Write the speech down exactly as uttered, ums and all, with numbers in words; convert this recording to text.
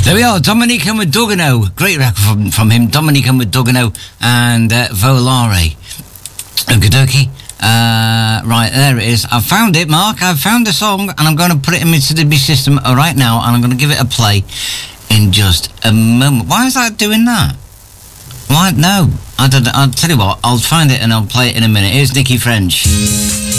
There we are, Dominic and with Dugano. Great record from, from him, Dominic and with Dugano and uh, Volare. Okie dokie. Uh, right, there it is. I've found it, Mark. I've found the song and I'm going to put it in my C D B system right now and I'm going to give it a play in just a moment. Why is that doing that? Why? No. I don't, I'll tell you what, I'll find it and I'll play it in a minute. Here's Nicky French.